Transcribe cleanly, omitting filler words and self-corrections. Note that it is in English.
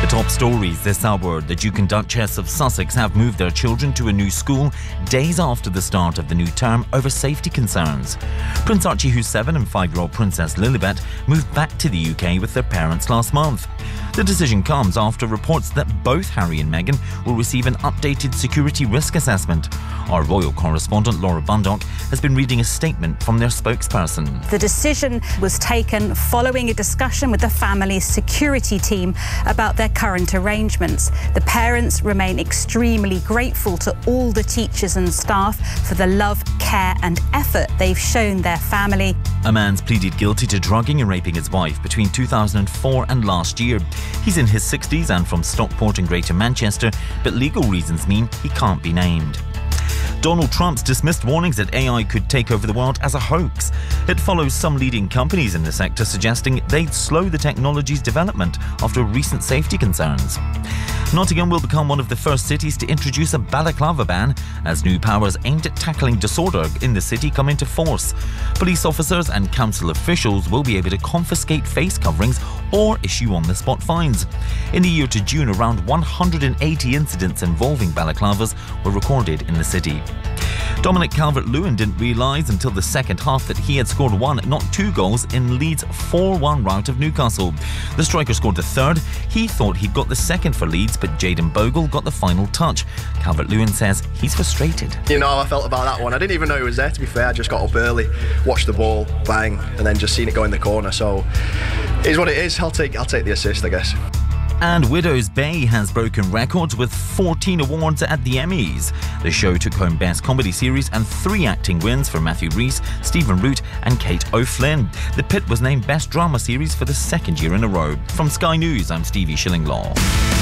The top stories this hour: the Duke and Duchess of Sussex have moved their children to a new school days after the start of the new term over safety concerns. Prince Archie, who's 7, and 5-year-old Princess Lilibet moved back to the UK with their parents last month. The decision comes after reports that both Harry and Meghan will receive an updated security risk assessment. Our royal correspondent Laura Bundock has been reading a statement from their spokesperson. The decision was taken following a discussion with the family's security team about their current arrangements. The parents remain extremely grateful to all the teachers and staff for the love, care and effort they've shown their family. A man's pleaded guilty to drugging and raping his wife between 2004 and last year. He's in his 60s and from Stockport in Greater Manchester, but legal reasons mean he can't be named. Donald Trump's dismissed warnings that AI could take over the world as a hoax. It follows some leading companies in the sector suggesting they'd slow the technology's development after recent safety concerns. Nottingham will become one of the first cities to introduce a balaclava ban as new powers aimed at tackling disorder in the city come into force. Police officers and council officials will be able to confiscate face coverings or issue on-the-spot fines. In the year to June, around 180 incidents involving balaclavas were recorded in the city. Dominic Calvert-Lewin didn't realise until the second half that he had scored 1, not 2 goals in Leeds' 4-1 rout of Newcastle. The striker scored the third. He thought he'd got the second for Leeds, but Jayden Bogle got the final touch. Calvert-Lewin says he's frustrated. You know how I felt about that one. I didn't even know it was there, to be fair. I just got up early, watched the ball, bang, and then just seen it go in the corner. So it is what it is. I'll take the assist, I guess. And Widows Bay has broken records with 14 awards at the Emmys. The show took home Best Comedy Series and 3 acting wins for Matthew Rhys, Stephen Root and Kate O'Flynn. The Pit was named Best Drama Series for the 2nd year in a row. From Sky News, I'm Stevie Shillinglaw.